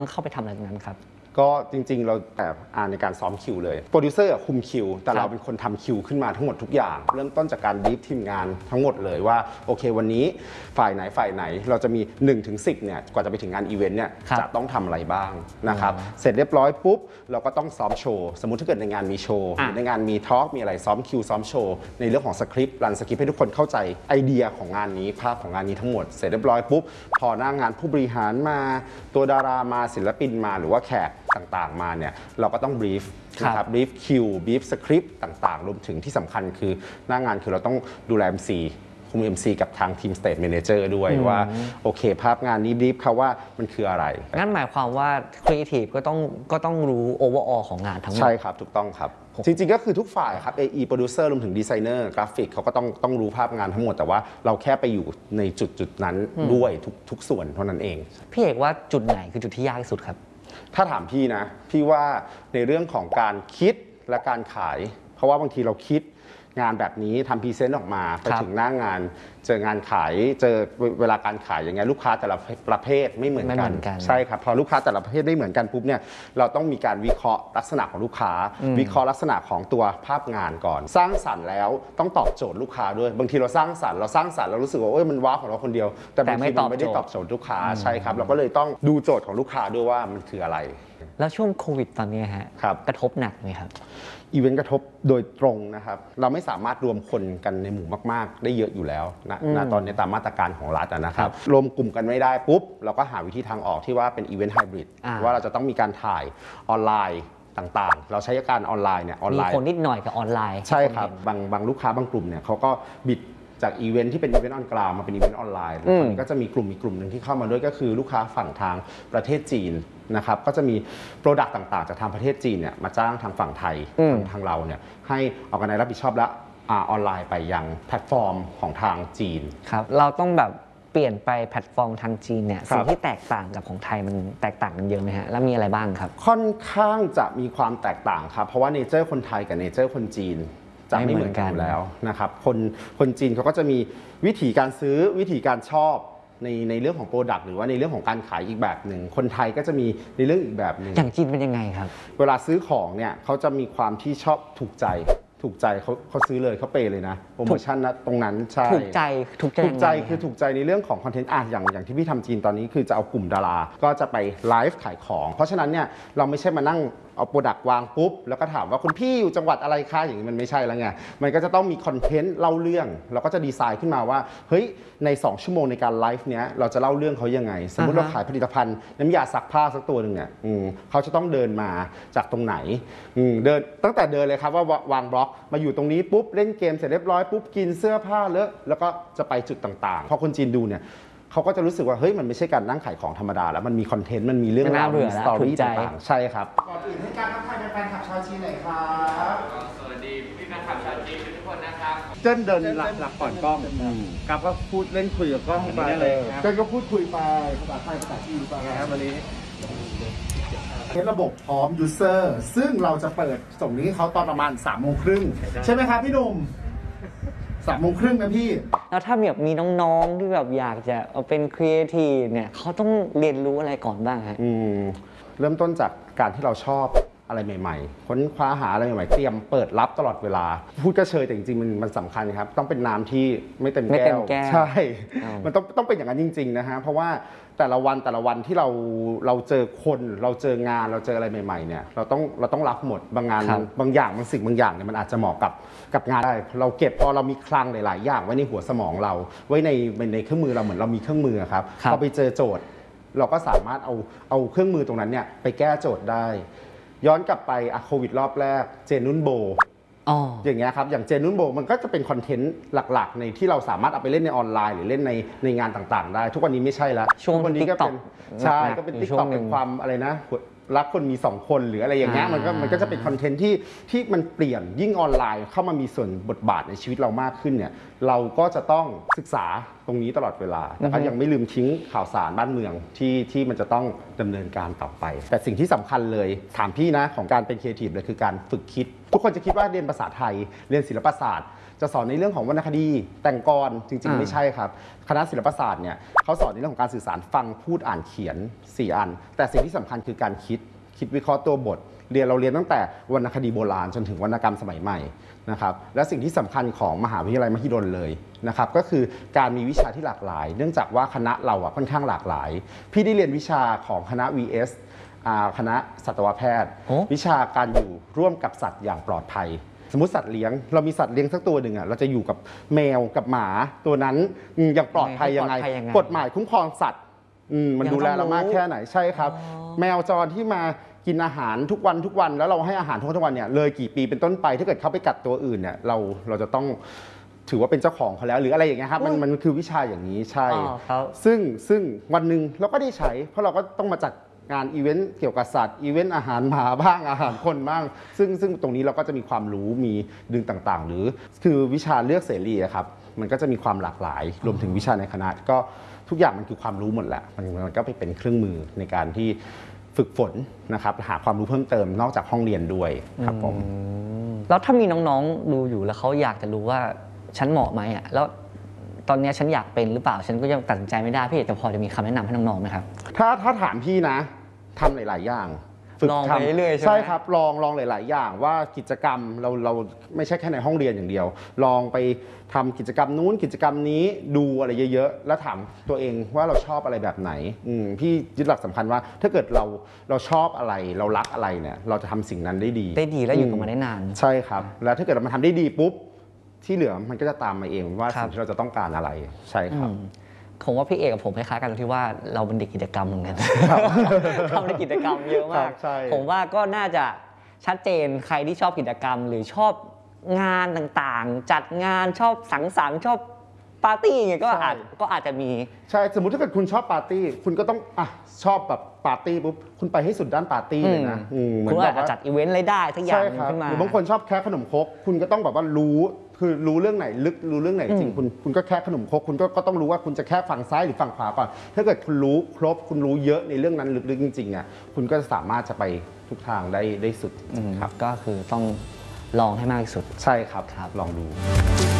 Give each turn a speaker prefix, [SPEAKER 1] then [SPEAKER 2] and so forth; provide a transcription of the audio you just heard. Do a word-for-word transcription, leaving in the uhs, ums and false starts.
[SPEAKER 1] เข้าไปทำอะไรตรงนั้นครับ
[SPEAKER 2] ก็จริงๆเราแต่อ่านในการซ้อมคิวเลยโปรดิวเซอร์คุมคิวแต่เราเป็นคนทำคิวขึ้นมาทั้งหมดทุกอย่างเริ่มต้นจากการบีฟทีมงานทั้งหมดเลยว่าโอเควันนี้ฝ่ายไหนฝ่ายไหนเราจะมี หนึ่งถึงสิบ เนี่ยกว่าจะไปถึงงานอีเวนต์เนี่ยจะต้องทำอะไรบ้างนะครับเสร็จเรียบร้อยปุ๊บเราก็ต้องซ้อมโชว์สมมุติถ้าเกิดในงานมีโชว์ในงานมีทอล์กมีอะไรซ้อมคิวซ้อมโชว์ในเรื่องของสคริปต์รันสคริปต์ให้ทุกคนเข้าใจไอเดียของงานนี้ภาพของงานนี้ทั้งหมดเสร็จเรียบร้อยปุ๊บพอหน้างานผู้บริหารมาตัวดารามาศิลปินมาหรือว่าแขกต่างๆมาเนี่ยเราก็ต้องบรีฟนะครับบรีฟคิวบรีฟสคริปต์ต่างๆรวมถึงที่สำคัญคือหน้างานคือเราต้องดูแล เอ็ม ซี คุม เอ็ม ซี กับทางทีม Stage Manager ด้วยว่าโอเคภาพงานนี้บรีฟเขาว่ามันคืออะไร
[SPEAKER 1] งั้นหมายความว่าครีเอทีฟก็ต้องก็ต้องรู้โอเวอร์ออลของงานทั้งหมด
[SPEAKER 2] ใช่ครับถูกต้องครับจริงๆก็คือทุกฝ่ายครับ เอ อี Producer รวมถึงดีไซเนอร์กราฟิกเขาก็ต้องต้องรู้ภาพงานทั้งหมดแต่ว่าเราแค่ไปอยู่ในจุดจุดนั้นด้วยทุกทุกส่วนเท่านั้นเอง
[SPEAKER 1] พี่เอกว่าจุดไหนคือจุดที่ยากที่สุดครับ
[SPEAKER 2] ถ้าถามพี่นะพี่ว่าในเรื่องของการคิดและการขายเพราะว่าบางทีเราคิดงานแบบนี้ทำพรีเซนต์ออกมาไปถึงหน้างานเจองานขายเจอเวลาการขายอย่างเงี้ยลูกค้าแต่ละประเภทไม่เหมือนกันใช่ครับพอลูกค้าแต่ละประเภทไม่เหมือนกันปุ๊บเนี่ยเราต้องมีการวิเคราะห์ลักษณะของลูกค้าวิเคราะห์ลักษณะของตัวภาพงานก่อนสร้างสรรค์แล้วต้องตอบโจทย์ลูกค้าด้วยบางทีเราสร้างสรรค์เราสร้างสรรค์เรารู้สึกว่าเอ้ยมันว้าวของเราคนเดียวแต่บางทีมันไม่ได้ตอบโจทย์ลูกค้าใช่ครับเราก็เลยต้องดูโจทย์ของลูกค้าด้วยว่ามันคืออะไร
[SPEAKER 1] แล้วช่วงโควิดตอนนี้ฮะกระทบหนักไหมครับ
[SPEAKER 2] อีเวนต์กระทบโดยตรงนะครับเราไม่สามารถรวมคนกันในหมู่มากๆได้เยอะอยู่แล้วนะณตอนนี้ตามมาตรการของรัฐนะครับรวมกลุ่มกันไม่ได้ปุ๊บเราก็หาวิธีทางออกที่ว่าเป็นอีเวนต์ไฮบริดว่าเราจะต้องมีการถ่ายออนไลน์ต่างๆเราใช้การออนไลน์เนี่ยออนไลน์
[SPEAKER 1] มีคนนิดหน่อยกับออนไลน์
[SPEAKER 2] ใช่ครับบางบางลูกค้าบางกลุ่มเนี่ยเขาก็บิดจากอีเวนท์ที่เป็นอีเวนต์ออนกราวมาเป็นอีเวนต์ออนไลน์ก็จะมีกลุ่มอีกกลุ่มหนึ่งที่เข้ามาด้วยก็คือลูกค้าฝั่งทางประเทศจีนนะครับก็จะมีโปรดักต์ต่างๆจากทางประเทศจีนเนี่ยมาจ้างทางฝั่งไทยทางเราเนี่ยให้ออกนายรับผิดชอบและออนไลน์ไปยังแพลตฟอร์มของทางจีน
[SPEAKER 1] ครับเราต้องแบบเปลี่ยนไปแพลตฟอร์มทางจีนเนี่ยสิ่งที่แตกต่างกับของไทยมันแตกต่างกันเยอะไหมฮะแล้วมีอะไรบ้างครับ
[SPEAKER 2] ค่อนข้างจะมีความแตกต่างครับเพราะว่าเนเจอร์คนไทยกับเนเจอร์คนจีนจะไม่เหมือนกันอยู่แล้วนะครับคนคนจีนเขาก็จะมีวิธีการซื้อวิธีการชอบในในเรื่องของโปรดักต์หรือว่าในเรื่องของการขายอีกแบบหนึ่งคนไทยก็จะมีในเรื่องอีกแบบหนึ่ง
[SPEAKER 1] อย่างจีนเป็นยังไงครับ
[SPEAKER 2] เวลาซื้อของเนี่ยเขาจะมีความที่ชอบถูกใจถูกใจเขาเขาซื้อเลยเขาเปย์เลยนะโปรโมชั่นนะตรงนั้นใช่
[SPEAKER 1] ถูกใจถูกใจ
[SPEAKER 2] ถูกใจคือถูกใจในเรื่องของคอนเทนต์อ่ะอย่างอย่างที่พี่ทำจีนตอนนี้คือจะเอากลุ่มดาราก็จะไปไลฟ์ขายของเพราะฉะนั้นเนี่ยเราไม่ใช่มานั่งเอาโปรดักต์วางปุ๊บแล้วก็ถามว่าคุณพี่อยู่จังหวัดอะไรคะอย่างนี้มันไม่ใช่แล้วไงมันก็จะต้องมีคอนเทนต์เล่าเรื่องเราก็จะดีไซน์ขึ้นมาว่าเฮ้ยในสองชั่วโมงในการไลฟ์เนี้ยเราจะเล่าเรื่องเขายังไงสมมติเราขายผลิตภัณฑ์น้ำยาซักผ้าสักตัวหนึ่งเนี่ยเขาจะต้องเดินมาจากตรงไหนเดินตั้งแต่เดินเลยครับว่าวางบล็อกมาอยู่ตรงนี้ปุ๊บเล่นเกมเสร็จเรียบร้อยปุ๊บกินเสื้อผ้าเลอะแล้วก็จะไปจุดต่างๆพอคนจีนดูเนี่ยเขาก็จะรู้สึกว่าเฮ้ยมันไม่ใช่การนั่งขายของธรรมดาแล้วมันมีคอนเทนต์มันมีเรื่องราวมีสตอรี่ต่างๆใช่ครับ
[SPEAKER 3] ก่อนอื่นให้การทักทายแฟนคลับชาวจีนหน่อยครับ
[SPEAKER 4] สวัสดีพี่แฟนคลับชาวจีนทุกคนนะครับ
[SPEAKER 2] เจิ้นเดินหลักหลักก่อนกล้องกับก็พูดเล่นคุยกับกล้องไปเลยเจิ้นก็พูดคุยไปภาษาไทยภาษาจีนไปครับวันนี้
[SPEAKER 3] เทสระบบพร้อมยูเซอร์ซึ่งเราจะเปิดส่งนี้ให้เขาตอนประมาณสามโมงครึ่งใช่ไหมครับพี่หนุ่มสามโมงครึ่งนะพี่
[SPEAKER 1] แล้วถ้าแบบมีน้องๆที่แบบอยากจะเอาเป็นครีเอทีฟเนี่ยเขาต้องเรียนรู้อะไรก่อนบ้างฮะ
[SPEAKER 2] เริ่มต้นจากการที่เราชอบอะไรใหม่ๆค้นคว้าหาอะไรใหม่ๆเตรียมเปิดรับตลอดเวลาพูดก็เชยแต่จริงๆมันมันสำคัญครับต้องเป็นน้ำที่ไม่เต็มแก้วใช่มันต้องต้องเป็นอย่างนั้นจริงๆนะฮะเพราะว่าแต่ละวันแต่ละวันที่เราเราเจอคนเราเจองานเราเจออะไรใหม่ๆเนี่ยเราต้องเราต้องรับหมดบางงานบางอย่างบางสิ่งบางอย่างเนี่ยมันอาจจะเหมาะกับกับงานได้เราเก็บพอเรามีคลังหลายๆอย่างไว้ในหัวสมองเราไว้ในในเครื่องมือเราเหมือนเรามีเครื่องมือครับพอไปเจอโจทย์เราก็สามารถเอาเอาเครื่องมือตรงนั้นเนี่ยไปแก้โจทย์ได้ย้อนกลับไปอะโควิดรอบแรกเจนุ่นโบอย่างเงี้ยครับอย่างเจนุ่นโบมันก็จะเป็นคอนเทนต์หลักๆในที่เราสามารถเอาไปเล่นในออนไลน์หรือเล่นในในงานต่างๆได้ทุกวันนี้ไม่ใช่แล้ว
[SPEAKER 1] ช่วง
[SPEAKER 2] วันนี้ก็เป็นใช่ก็เป็นติ๊กต็อกเป็นความอะไรนะรักคนมีสองคนหรืออะไรอย่างเงี้ยมันก็มันก็จะเป็นคอนเทนต์ที่ที่มันเปลี่ยนยิ่งออนไลน์เข้ามามีส่วนบทบาทในชีวิตเรามากขึ้นเนี่ยเราก็จะต้องศึกษาตรงนี้ตลอดเวลาแต่ก็ยังไม่ลืมทิ้งข่าวสารบ้านเมืองที่ที่มันจะต้องดำเนินการต่อไปแต่สิ่งที่สำคัญเลยถามพี่นะของการเป็นครีเอทีฟเลยคือการฝึกคิดทุกคนจะคิดว่าเรียนภาษาไทยเรียนศิลปศาสตร์จะสอนในเรื่องของวรรณคดีแต่งกรจริงๆไม่ใช่ครับคณะศิลปศาสตร์เนี่ยเขาสอนในเรื่องของการสื่อสารฟังพูดอ่านเขียนสี่อันแต่สิ่งที่สำคัญคือการคิดคิดวิเคราะห์ตัวบทเรียนเราเรียนตั้งแต่วรรณคดีโบราณจนถึงวรรณกรรมสมัยใหม่นะครับและสิ่งที่สำคัญของมหาวิทยาลัยมหิดลเลยนะครับก็คือการมีวิชาที่หลากหลายเนื่องจากว่าคณะเราอะค่อนข้างหลากหลายพี่ได้เรียนวิชาของคณะ วี เอส คณะสัตวแพทย์วิชาการอยู่ร่วมกับสัตว์อย่างปลอดภัยสมมติสัตว์เลี้ยงเรามีสัตว์เลี้ยงสักตัวหนึ่งอ่ะเราจะอยู่กับแมวกับหมาตัวนั้นอย่างปลอดภัยยังไงกฎหมายคุ้มครองสัตว์มันดูแลเรามากแค่ไหนใช่ครับแมวจรที่มากินอาหารทุกวันทุกวันแล้วเราให้อาหารทุกวันทุกวันเนี่ยเลยกี่ปีเป็นต้นไปถ้าเกิดเขาไปกัดตัวอื่นเนี่ยเราเราจะต้องถือว่าเป็นเจ้าของเขาแล้วหรืออะไรอย่างเงี้ยครับมันมันคือวิชาอย่างนี้ใช่ซึ่งซึ่งวันหนึ่งเราก็ได้ใช้เพราะเราก็ต้องมาจัดงานอีเวนต์เกี่ยวกับสัตว์อีเวนต์อาหารหมาบ้างอาหารคนบ้างซึ่งซึ่งตรงนี้เราก็จะมีความรู้มีดึงต่างๆหรือคือวิชาเลือกเสรีครับมันก็จะมีความหลากหลายรวมถึงวิชาในคณะก็ทุกอย่างมันคือความรู้หมดแหละมันมันก็ไปเป็นเครื่องมือในการที่ฝึกฝนนะครับหาความรู้เพิ่มเติมนอกจากห้องเรียนด้วยครับผม
[SPEAKER 1] แล้วถ้ามีน้องๆดูอยู่แล้วเขาอยากจะรู้ว่าฉันเหมาะไหมอ่ะแล้วตอนนี้ฉันอยากเป็นหรือเปล่าฉันก็ยังตัดสินใจไม่ได้พี่เอกจะพอจะมีคำแนะนำให้น้องๆไหมครับ
[SPEAKER 2] ถ้าถ้าถามพี่นะทำหลายๆอย่าง
[SPEAKER 1] ลองไปเรื่อยๆใช่ไหม
[SPEAKER 2] ใช่ครับลองลองหลายๆอย่างว่ากิจกรรมเราเราไม่ใช่แค่ในห้องเรียนอย่างเดียวลองไปทำกิจกรรมนู้นกิจกรรมนี้ดูอะไรเยอะๆแล้วถามตัวเองว่าเราชอบอะไรแบบไหนพี่ยึดหลักสำคัญว่าถ้าเกิดเราเราชอบอะไรเรารักอะไรเนี่ยเราจะทำสิ่งนั้นได้ดี
[SPEAKER 1] ได้ดีแล้วอยู่กับมันได้นาน
[SPEAKER 2] ใช่ครับแล้วถ้าเกิดเรามาทำได้ดีปุ๊บที่เหลือมันก็จะตามมาเองว่าสิ่งที่เราจะต้องการอะไรใช่ครับ
[SPEAKER 1] ผมว่าพี่เอกกับผมคล้ายๆกันตรงที่ว่าเราเป็นเด็กกิจกรรมเหมือนกันทำในกิจกรรมเยอะมากผมว่าก็น่าจะชัดเจนใครที่ชอบกิจกรรมหรือชอบงานต่างๆจัดงานชอบสังสรรค์ชอบปาร์ตี้อย่างเงี้ยก็อาจก็อาจจะมี
[SPEAKER 2] ใช่สมมุติถ้าเกิดคุณชอบปาร์ตี้คุณก็ต้องอ่ะชอบแบบปาร์ตี้ปุ๊บคุณไปให้สุดด้านปาร์ตี้เลยนะ
[SPEAKER 1] คุณอาจจะจัดอีเวนต์อะไรได้ทั้งอย่างขึ้นมา
[SPEAKER 2] หรือบางคนชอบแค่ขนมครกคุณก็ต้องแบบว่ารู้คือรู้เรื่องไหนลึกรู้เรื่องไหนจริงคุณคุณก็แค่ขนมครกคุณก็ก็ต้องรู้ว่าคุณจะแค่ฝั่งซ้ายหรือฝั่งขวาก่อนถ้าเกิดคุณรู้ครบคุณรู้เยอะในเรื่องนั้นลึกๆจริงๆอ่ะคุณก็สามารถจะไปทุกทางได้ได้สุดครับ
[SPEAKER 1] ก็คือต้องลองให้มากที่สุด
[SPEAKER 2] ใช่ครับลองดู